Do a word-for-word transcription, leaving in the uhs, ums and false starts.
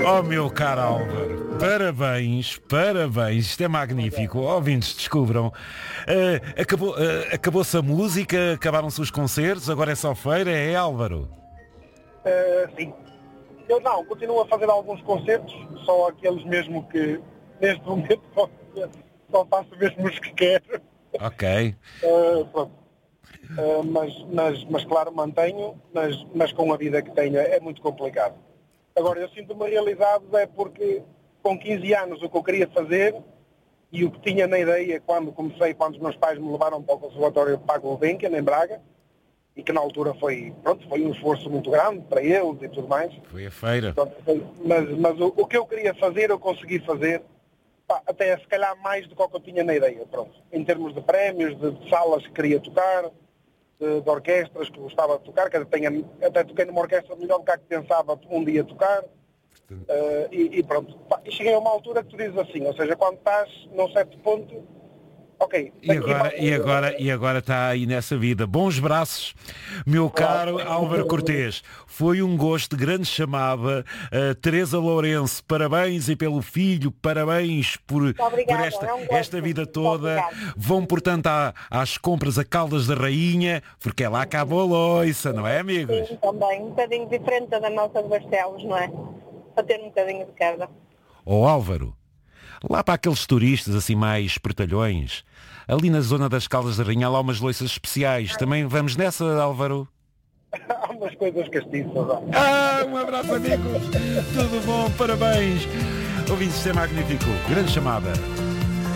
Oh, meu caro Álvaro, parabéns, parabéns, isto é magnífico. Ouvintes, descubram. Uh, acabou, uh, acabou-se a música, acabaram-se os concertos, agora é só feira, é Álvaro? Uh, sim. Eu não, continuo a fazer alguns concertos, só aqueles mesmo que neste momento só, só faço mesmo os que quero. Ok. Uh, pronto. Uh, mas, mas, mas claro, mantenho, mas, mas com a vida que tenho é muito complicado. Agora, eu sinto-me realizado é porque com quinze anos o que eu queria fazer e o que tinha na ideia quando comecei, quando os meus pais me levaram para o Conservatório de Gulbenkian, em Braga, e que na altura foi, pronto, foi um esforço muito grande para eles e tudo mais. Foi a feira. Pronto, mas mas o, o que eu queria fazer, eu consegui fazer, pá, até se calhar mais do que o que eu tinha na ideia, pronto. Em termos de prémios, de, de salas que queria tocar, de, de orquestras que gostava de tocar, que até, tenha, até toquei numa orquestra melhor do que a que pensava um dia tocar. Uh, e, e pronto. Pá, e cheguei a uma altura que tu dizes assim, ou seja, quando estás num certo ponto, ok. E agora, e agora, e agora está aí nessa vida. Bons braços, meu caro Álvaro Cortês. Foi um gosto, grande chamada. Uh, Teresa Lourenço, parabéns e pelo filho, parabéns por, por esta, é um esta vida toda. Vão, portanto, à, às compras a Caldas da Rainha, porque é lá que acabou a loiça, não é, amigos? Sim, também. Um bocadinho diferente da nossa de Barcelos, não é? Para ter um bocadinho de cada. Ó oh, Álvaro, lá para aqueles turistas assim mais espertalhões, ali na zona das Caldas da Rainha, há lá umas loiças especiais. Também vamos nessa, Álvaro? Há umas coisas castiças. Ah, um abraço, amigos. Tudo bom, parabéns. Ouvintes, isto é magnífico. Grande chamada.